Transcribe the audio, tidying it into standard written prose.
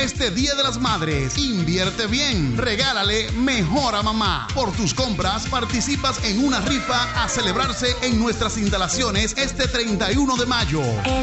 este Día de las Madres. Invierte bien, regálale mejor a mamá. Por tus compras participas en una rifa a celebrarse en nuestras instalaciones este 31 de mayo.